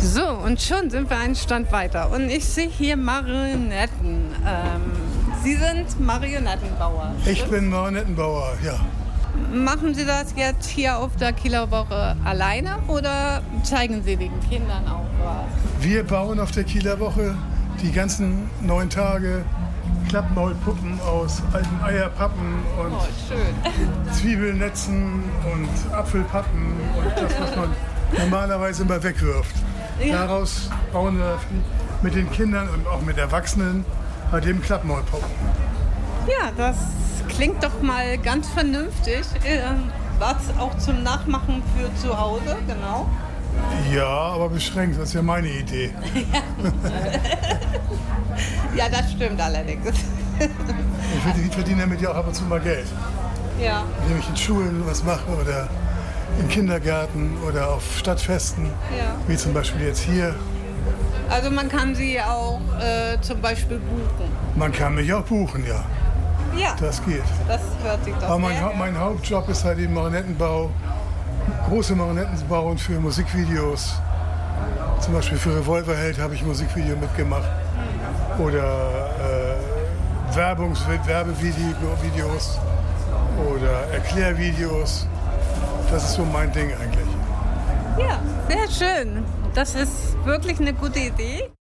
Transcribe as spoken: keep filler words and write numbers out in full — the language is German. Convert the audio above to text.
So, und schon sind wir einen Stand weiter. Und ich sehe hier Marionetten. Ähm, Sie sind Marionettenbauer. Ich stimmt's? bin Marionettenbauer, ja. Machen Sie das jetzt hier auf der Kieler Woche alleine oder zeigen Sie den Kindern auch was? Wir bauen auf der Kieler Woche die ganzen neun Tage Klappmaulpuppen aus alten Eierpappen und Oh, schön. Zwiebelnetzen und Apfelpappen und das, was man normalerweise immer wegwirft. Ja. Daraus bauen wir mit den Kindern und auch mit Erwachsenen halt eben Klappmaulpuppen. Ja, das klingt doch mal ganz vernünftig. Ähm, was auch zum Nachmachen für zu Hause, genau. Ja, aber beschränkt, das ist ja meine Idee. Ja, das stimmt allerdings. Ich verdiene- ich verdiene damit ja auch ab und zu mal Geld. Ja, Indem ich in Schulen was mache oder im Kindergarten oder auf Stadtfesten, ja. wie zum Beispiel jetzt hier. Also man kann sie auch äh, zum Beispiel buchen. Man kann mich auch buchen, ja, Ja, das geht. das hört sich doch Aber mein, sehr Hau- gut. mein Hauptjob ist halt eben Marionettenbau, große Marionetten bauen für Musikvideos. Zum Beispiel für Revolverheld habe ich ein Musikvideo mitgemacht. Oder äh, Werbungs Werbevideos oder Erklärvideos. Das ist so mein Ding eigentlich. Ja, sehr schön. Das ist wirklich eine gute Idee.